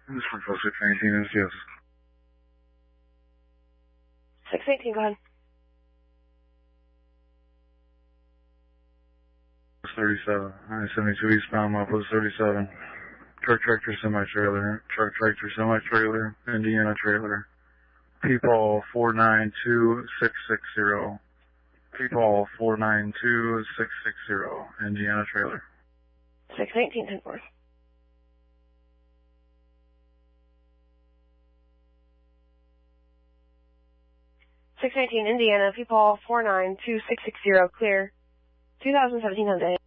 This is for 619 is yes. 618, go ahead. 37. I-72 eastbound, Mopos 37. Truck tractor semi-trailer. Truck tractor semi-trailer. Indiana trailer. People 492660. People 492660. Indiana trailer. 619, 10-4. 619, Indiana, people 492660, clear. 2017 Hyundai.